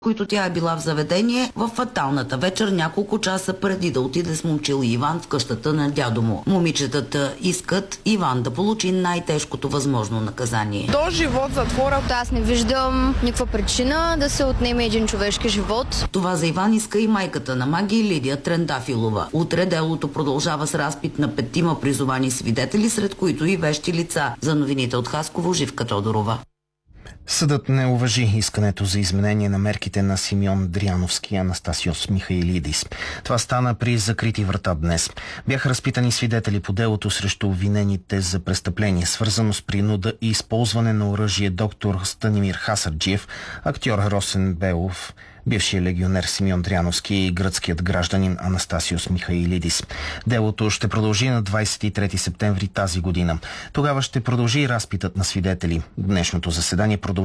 които тя е била в заведение в фаталната вечер, няколко часа преди да отиде с момчил Иван в къщата на дядо му. Момичетата искат Иван да получи най-тежкото възможно наказание. До живот затвора. Аз не виждам никаква причина да се отнеме един човешки живот. Това за Иван иска и майката на Маги, Лидия Трендафилова. Утре делото продължава с разпит на 5 призовани свидетели, сред които и вещи лица. За новините от Хасково, Живка Тодорова. Съдът не уважи искането за изменение на мерките на Симеон Дряновски и Анастасиос Михаилидис. Това стана при закрити врата днес. Бяха разпитани свидетели по делото срещу обвинените за престъпление, свързано с принуда и използване на оръжие доктор Станимир Хасарджиев, актьор Росен Белов, бившият легионер Симеон Дряновски и гръцкият гражданин Анастасиос Михаилидис. Делото ще продължи на 23 септември тази година. Тогава ще продължи и разпитът на свидетели. Днешното заседание продължи